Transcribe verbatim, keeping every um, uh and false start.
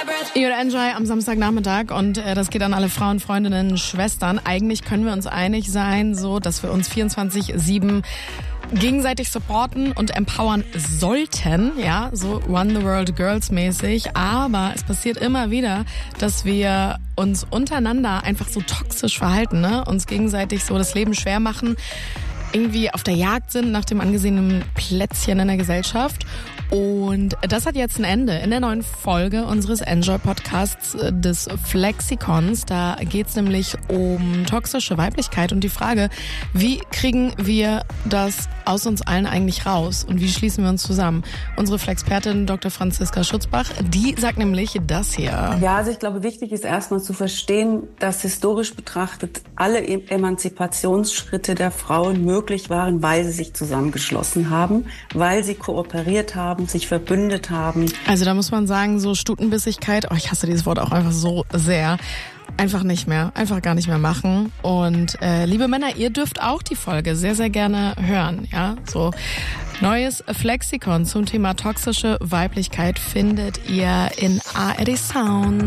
Ihr hört Enjoy am Samstagnachmittag und äh, das geht an alle Frauen, Freundinnen, Schwestern. Eigentlich können wir uns einig sein, so dass wir uns vierundzwanzig sieben gegenseitig supporten und empowern sollten, ja, so Run the World Girls mäßig. Aber es passiert immer wieder, dass wir uns untereinander einfach so toxisch verhalten, ne? Uns gegenseitig so das Leben schwer machen, irgendwie auf der Jagd sind nach dem angesehenen Plätzchen in der Gesellschaft. Und das hat jetzt ein Ende in der neuen Folge unseres Enjoy-Podcasts des Flexikons. Da geht's nämlich um toxische Weiblichkeit und die Frage, wie kriegen wir das aus uns allen eigentlich raus und wie schließen wir uns zusammen? Unsere Flexpertin Doktor Franziska Schutzbach, die sagt nämlich das hier. Ja, also ich glaube, wichtig ist erstmal zu verstehen, dass historisch betrachtet alle Emanzipationsschritte der Frauen möglich waren, weil sie sich zusammengeschlossen haben, weil sie kooperiert haben, sich verbündet haben. Also da muss man sagen, so Stutenbissigkeit, oh, ich hasse dieses Wort auch einfach so sehr, einfach nicht mehr, einfach gar nicht mehr machen. Und äh, liebe Männer, ihr dürft auch die Folge sehr, sehr gerne hören. Ja, so neues Flexikon zum Thema toxische Weiblichkeit findet ihr in A R D Sound.